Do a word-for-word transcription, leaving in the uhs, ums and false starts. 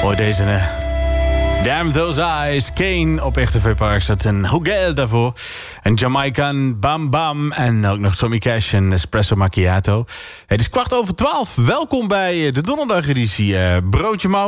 Hoor deze, uh, Damn Those Eyes, Kane op Echt T V Parkstad en Hogel daarvoor. En Jamaican, Bam Bam en ook nog Tommy Cash en Espresso Macchiato. Het is kwart over twaalf. Welkom bij de donderdageditie. Uh, Broodje Mout.